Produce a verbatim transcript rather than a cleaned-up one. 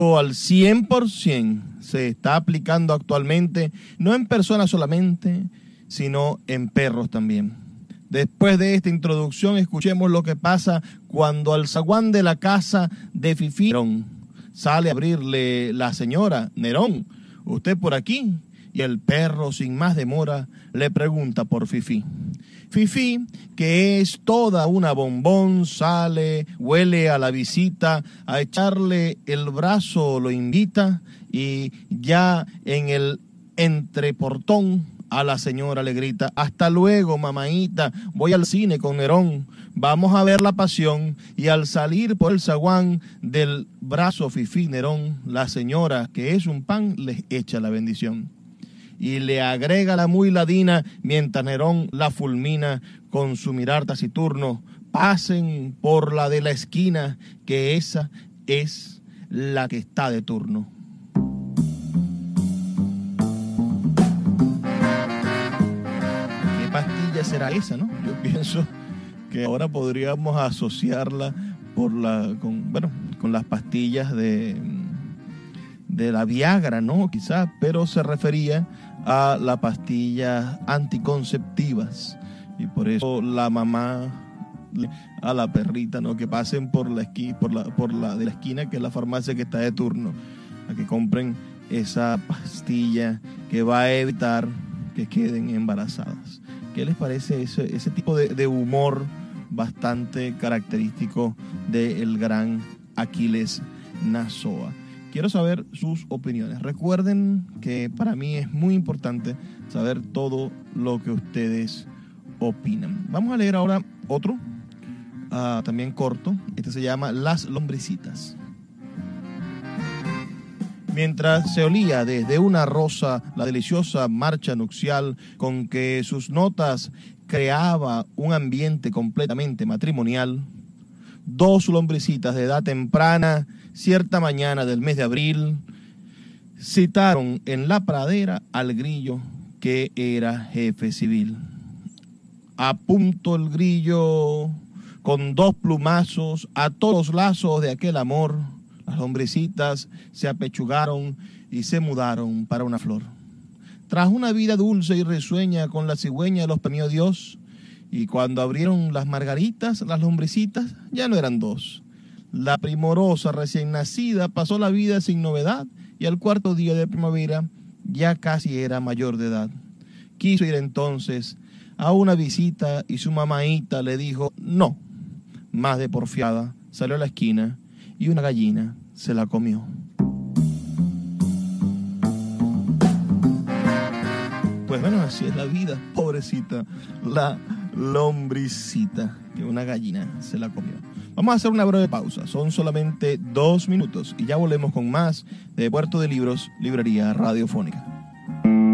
al cien por ciento se está aplicando actualmente, no en personas solamente, sino en perros también. Después de esta introducción, escuchemos lo que pasa cuando al zaguán de la casa de Fifí Nerón sale a abrirle la señora: Nerón, ¿usted por aquí? Y el perro, sin más demora, le pregunta por Fifí. Fifí, que es toda una bombón, sale, huele a la visita, a echarle el brazo lo invita, y ya en el entreportón a la señora le grita: hasta luego, mamaíta, voy al cine con Nerón, vamos a ver La Pasión. Y al salir por el zaguán del brazo Fifí Nerón, la señora, que es un pan, les echa la bendición. Y le agrega la muy ladina, mientras Nerón la fulmina con su mirar taciturno: pasen por la de la esquina, que esa es la que está de turno. ¿Qué pastilla será esa, no? Yo pienso que ahora podríamos asociarla por la, con, bueno, con las pastillas de, de la Viagra, ¿no? Quizás, pero se refería a las pastillas anticonceptivas, y por eso la mamá a la perrita, ¿no? Que pasen por la esquina, por la, por la de la esquina, que es la farmacia que está de turno, a que compren esa pastilla que va a evitar que queden embarazadas. ¿Qué les parece ese, ese tipo de, de humor bastante característico del gran Aquiles Nazoa? Quiero saber sus opiniones. Recuerden que para mí es muy importante saber todo lo que ustedes opinan. Vamos a leer ahora otro, uh, también corto. Este se llama Las lombricitas. Mientras se olía desde una rosa la deliciosa marcha nupcial con que sus notas creaba un ambiente completamente matrimonial, dos lombricitas de edad temprana, cierta mañana del mes de abril, citaron en la pradera al grillo, que era jefe civil. A punto el grillo, con dos plumazos, ató los lazos de aquel amor. Las lombricitas se apechugaron y se mudaron para una flor. Tras una vida dulce y risueña con la cigüeña los premió Dios, y cuando abrieron las margaritas, las lombricitas ya no eran dos. La primorosa recién nacida pasó la vida sin novedad, y al cuarto día de primavera ya casi era mayor de edad. Quiso ir entonces a una visita y su mamaíta le dijo no. Más de porfiada salió a la esquina y una gallina se la comió. Pues bueno, así es la vida, pobrecita la lombricita, que una gallina se la comió. Vamos a hacer una breve pausa, son solamente dos minutos y ya volvemos con más de Puerto de Libros, Librería Radiofónica.